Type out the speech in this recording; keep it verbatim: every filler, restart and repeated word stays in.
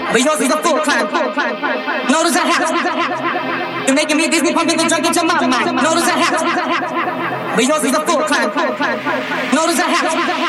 but yours is a full climb. Notice I have. You're making me Disney pumping the drunk into my mind. Notice I have. But yours is a full climb. Notice I have.